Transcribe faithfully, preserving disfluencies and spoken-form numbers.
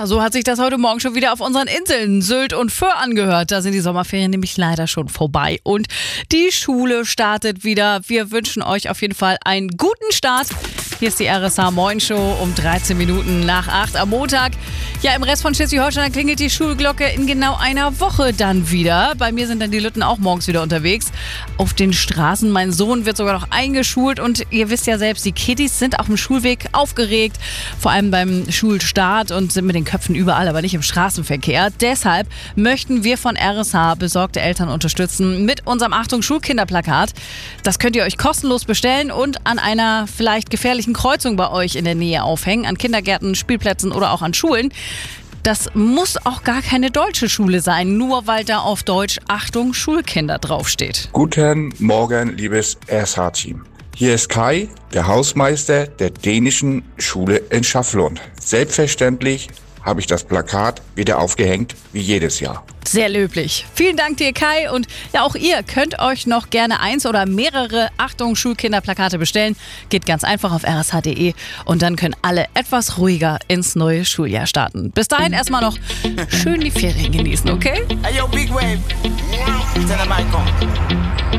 Ja, so hat sich das heute Morgen schon wieder auf unseren Inseln Sylt und Föhr angehört. Da sind die Sommerferien nämlich leider schon vorbei. Und die Schule startet wieder. Wir wünschen euch auf jeden Fall einen guten Start. Hier ist die R S H Moin Show um dreizehn Minuten nach acht am Montag. Ja, im Rest von Schleswig-Holstein klingelt die Schulglocke in genau einer Woche dann wieder. Bei mir sind dann die Lütten auch morgens wieder unterwegs auf den Straßen. Mein Sohn wird sogar noch eingeschult und ihr wisst ja selbst, die Kiddies sind auf dem Schulweg aufgeregt, vor allem beim Schulstart und sind mit den Köpfen überall, aber nicht im Straßenverkehr. Deshalb möchten wir von R S H besorgte Eltern unterstützen mit unserem Achtung Schulkinderplakat. Das könnt ihr euch kostenlos bestellen und an einer vielleicht gefährlichen Kreuzung bei euch in der Nähe aufhängen, an Kindergärten, Spielplätzen oder auch an Schulen. Das muss auch gar keine deutsche Schule sein, nur weil da auf Deutsch Achtung Schulkinder draufsteht. Guten Morgen, liebes R S H-Team. Hier ist Kai, der Hausmeister der dänischen Schule in Schaflund. Selbstverständlich habe ich das Plakat wieder aufgehängt, wie jedes Jahr. Sehr löblich. Vielen Dank dir, Kai. Und ja, auch ihr könnt euch noch gerne eins oder mehrere Achtung Schulkinderplakate bestellen. Geht ganz einfach auf r s h punkt d e und dann können alle etwas ruhiger ins neue Schuljahr starten. Bis dahin erstmal noch schön die Ferien genießen, okay? Hey, yo, Big Wave. Tell them I come.